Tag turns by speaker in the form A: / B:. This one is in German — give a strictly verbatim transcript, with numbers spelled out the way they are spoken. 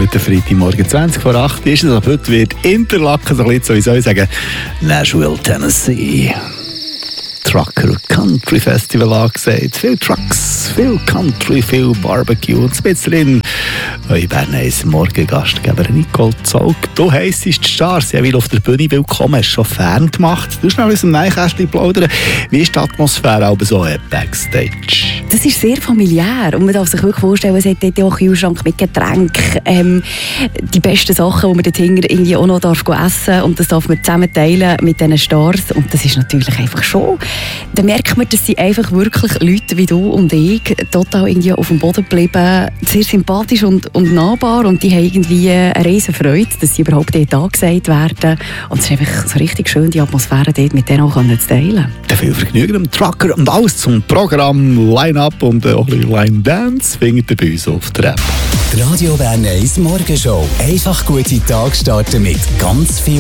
A: guten Freitagmorgen. zwanzig vor acht ist es, aber heute wird Interlaken so ein bisschen, wie soll ich sagen, Nashville, Tennessee. Trucker Country Festival angesagt. Viele Trucks, viel Country, viel Barbecue und ein bisschen eure Bern eins Morgengastgeber Nicole Zaug. Du heisst die Stars, ja, weil auf der Bühne willkommen, hast schon fern gemacht. Du hast noch aus dem Nähkästchen plaudern. Wie ist die Atmosphäre aber so Backstage?
B: Das ist sehr familiär und man darf sich wirklich vorstellen, es hat dort auch einen Kühlschrank mit Getränken, ähm, die besten Sachen, die man dort hinten irgendwie auch noch darf essen darf, und das darf man zusammen teilen mit diesen Stars, und das ist natürlich einfach schon. Da merkt man, dass sie einfach wirklich Leute wie du und ich total irgendwie auf dem Boden geblieben, sehr sympathisch und, und nahbar, und die haben irgendwie eine riesen Freude, dass sie überhaupt dort angesagt werden, und es ist einfach so richtig schön, die Atmosphäre dort mit denen auch zu teilen.
A: Viel Vergnügen am Trucker und alles zum Programm, Line-Up und auch ein bisschen Line-Dance findet ihr bei uns auf der App.
C: Die Radio Bern eins Morgenshow. Einfach gute Tage starten mit ganz viel